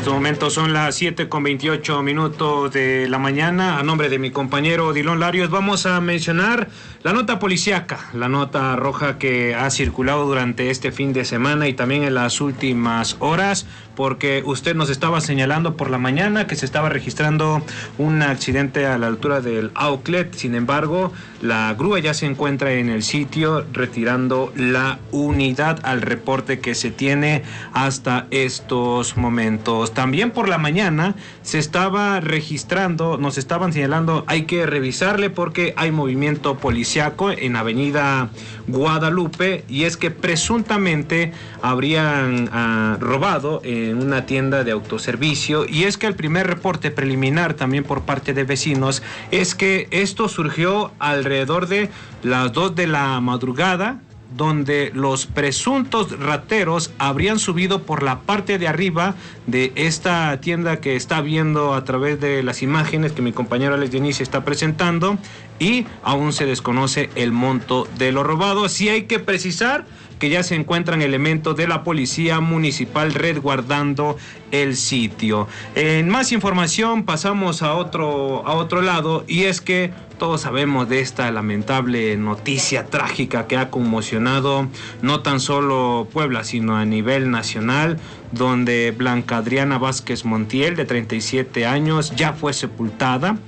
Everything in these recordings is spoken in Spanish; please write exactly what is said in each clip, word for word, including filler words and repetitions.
estos momentos son las siete con veintiocho minutos de la mañana. A nombre de mi compañero Dilón Larios vamos a mencionar la nota policíaca, la nota roja que ha circulado durante este fin de semana y también en las últimas horas, porque usted nos estaba señalando por la mañana que se estaba registrando un accidente a la altura del outlet. Sin embargo, la grúa ya se encuentra en el sitio retirando la unidad al reporte que se tiene hasta estos momentos. También por la mañana se estaba registrando, nos estaban señalando, hay que revisarle porque hay movimiento policiaco en Avenida Guadalupe, y es que presuntamente habrían uh, robado en una tienda de autoservicio, y es que el primer reporte preliminar también por parte de vecinos es que esto surgió alrededor de las dos de la madrugada, donde los presuntos rateros habrían subido por la parte de arriba de esta tienda que está viendo a través de las imágenes que mi compañero Alex Dionisio está presentando, y aún se desconoce el monto de lo robado. Sí hay que precisar que ya se encuentran elementos de la policía municipal resguardando el sitio. En más información pasamos a otro, a otro lado, y es que todos sabemos de esta lamentable noticia trágica que ha conmocionado no tan solo Puebla, sino a nivel nacional, donde Blanca Adriana Vázquez Montiel, de treinta y siete años, ya fue sepultada.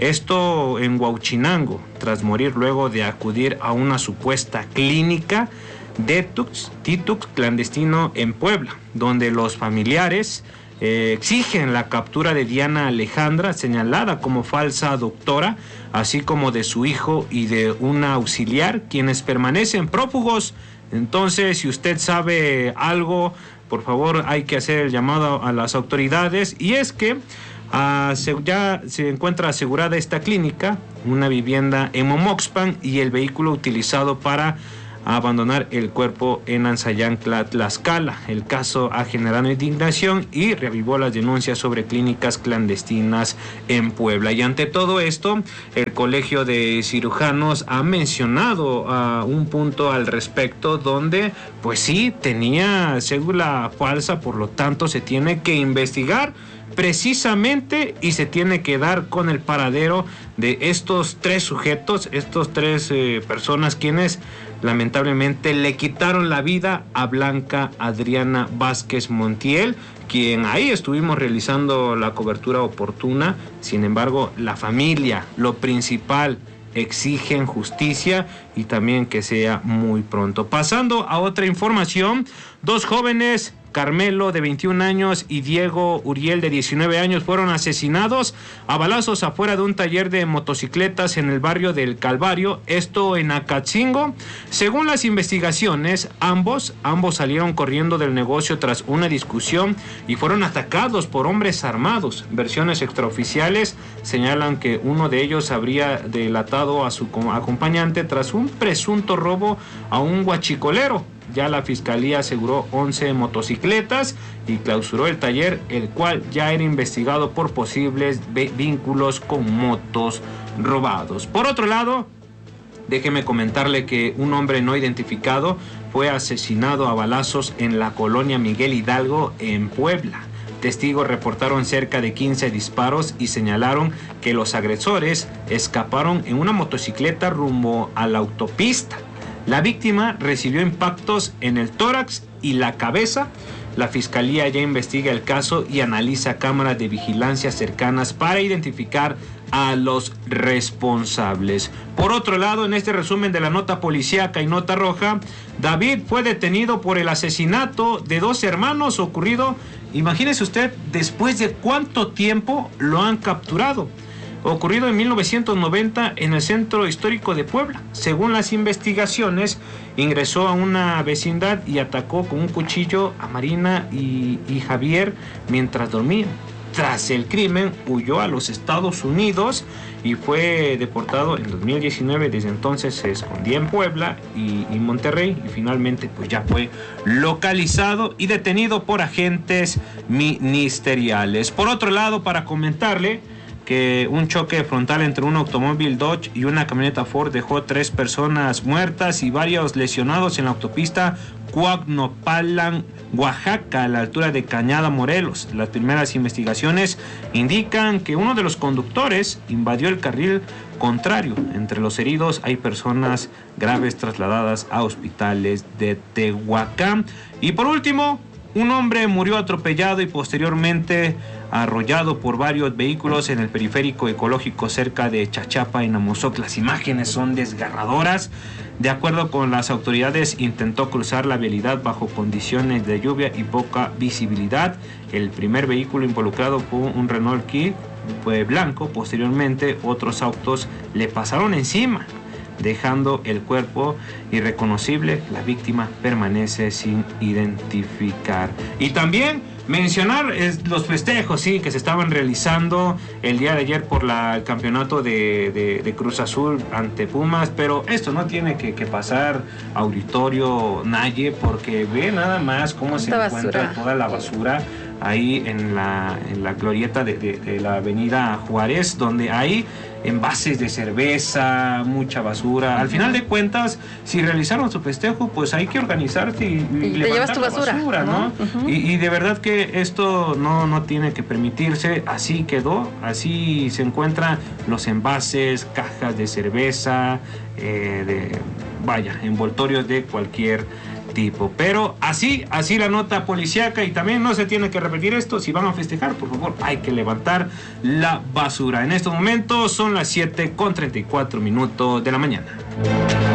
Esto en Huauchinango, tras morir luego de acudir a una supuesta clínica detox, detox clandestino en Puebla, donde los familiares eh, exigen la captura de Diana Alejandra, señalada como falsa doctora, así como de su hijo y de una auxiliar, quienes permanecen prófugos. Entonces, si usted sabe algo, por favor, hay que hacer el llamado a las autoridades, y es que Uh, se, ya se encuentra asegurada esta clínica, una vivienda en Momoxpan y el vehículo utilizado para abandonar el cuerpo en Anzayantla, Tlaxcala. El caso ha generado indignación y reavivó las denuncias sobre clínicas clandestinas en Puebla. Y ante todo esto, el Colegio de Cirujanos ha mencionado uh, un punto al respecto, donde pues sí tenía cédula falsa, por lo tanto se tiene que investigar precisamente y se tiene que dar con el paradero de estos tres sujetos, estos tres eh, personas quienes lamentablemente le quitaron la vida a Blanca Adriana Vázquez Montiel, quien ahí estuvimos realizando la cobertura oportuna. Sin embargo, la familia, lo principal, exigen justicia y también que sea muy pronto. Pasando a otra información, dos jóvenes, Carmelo de veintiún años y Diego Uriel de diecinueve años, fueron asesinados a balazos afuera de un taller de motocicletas en el barrio del Calvario, esto en Acatzingo. Según las investigaciones, ambos, ambos salieron corriendo del negocio tras una discusión y fueron atacados por hombres armados. Versiones extraoficiales señalan que uno de ellos habría delatado a su acompañante tras un presunto robo a un huachicolero. Ya la fiscalía aseguró once motocicletas y clausuró el taller, el cual ya era investigado por posibles vínculos con motos robados. Por otro lado, déjeme comentarle que un hombre no identificado fue asesinado a balazos en la colonia Miguel Hidalgo en Puebla. Testigos reportaron cerca de quince disparos y señalaron que los agresores escaparon en una motocicleta rumbo a la autopista. La víctima recibió impactos en el tórax y la cabeza. La fiscalía ya investiga el caso y analiza cámaras de vigilancia cercanas para identificar a los responsables. Por otro lado, en este resumen de la nota policíaca y nota roja, David fue detenido por el asesinato de dos hermanos ocurrido, imagínese usted, después de cuánto tiempo lo han capturado. Ocurrido en mil novecientos noventa en el centro histórico de Puebla. Según las investigaciones, ingresó a una vecindad y atacó con un cuchillo a Marina y, y Javier mientras dormían. Tras el crimen, huyó a los Estados Unidos y fue deportado en dos mil diecinueve. Desde entonces se escondía en Puebla y, y Monterrey, y finalmente pues ya fue localizado y detenido por agentes ministeriales. Por otro lado, para comentarle que un choque frontal entre un automóvil Dodge y una camioneta Ford dejó tres personas muertas y varios lesionados en la autopista Cuauhnopalan, Oaxaca, a la altura de Cañada, Morelos. Las primeras investigaciones indican que uno de los conductores invadió el carril contrario. Entre los heridos hay personas graves trasladadas a hospitales de Tehuacán. Y por último, un hombre murió atropellado y posteriormente arrollado por varios vehículos en el periférico ecológico cerca de Chachapa, en Amozoc. Las imágenes son desgarradoras. De acuerdo con las autoridades, intentó cruzar la vialidad bajo condiciones de lluvia y poca visibilidad. El primer vehículo involucrado fue un Renault Kwid, fue blanco. Posteriormente, otros autos le pasaron encima, dejando el cuerpo irreconocible. La víctima permanece sin identificar. Y también mencionar es, los festejos, sí, que se estaban realizando el día de ayer por la, el campeonato de, de, de Cruz Azul ante Pumas, pero esto no tiene que, que pasar auditorio Naye, porque ve nada más cómo se encuentra basura. Toda la basura ahí en la, en la glorieta de, de, de la avenida Juárez, donde hay envases de cerveza, mucha basura. Al final de cuentas, si realizaron su festejo, pues hay que organizarse y, y, y te llevas tu basura, basura, ¿no? ¿no? Uh-huh. y, y de verdad que esto no, no tiene que permitirse. Así quedó, así se encuentran los envases, cajas de cerveza, eh, de, vaya, envoltorios de cualquier tipo. Pero así, así la nota policíaca, y también no se tiene que repetir esto. Si van a festejar, por favor, hay que levantar la basura. En estos momentos son las siete con treinta y cuatro minutos de la mañana.